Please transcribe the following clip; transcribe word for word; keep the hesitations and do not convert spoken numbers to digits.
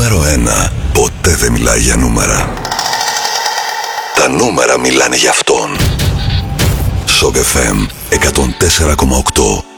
νούμερο ένα ποτέ δεν μιλάει για νούμερα. Τα νούμερα μιλάνε για αυτόν. Σοκ εφ εμ εκατόν τέσσερα κόμμα οκτώ.